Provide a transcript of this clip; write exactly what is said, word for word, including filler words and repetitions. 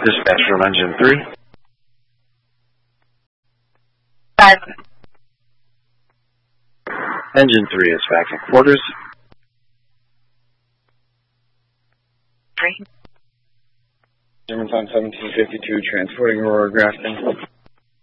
Dispatch from Engine three. Five. Engine three is back in quarters. Three. Germantown seventeen fifty-two, transporting Aurora Grafton.